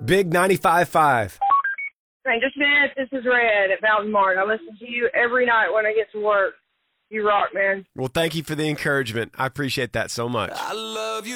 Big 95.5. Ranger Smith, this is Red at Mountain Mart. I listen to you every night when I get to work. You rock, man. Well, thank you for the encouragement. I appreciate that so much. I love you.